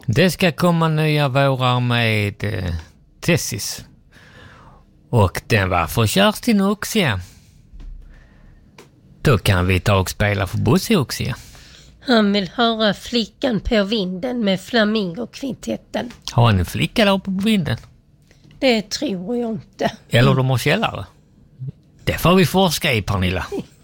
Det ska komma nya vårar med Tessis. Och den var för Kerstin Oxia. Då kan vi ta och spela för Bosse Oxia. Han vill höra Flickan på vinden med Flamingokvintetten. Har han en flicka där uppe på vinden? Det tror jag inte. Eller de har källare? Det får vi forska i, Pernilla.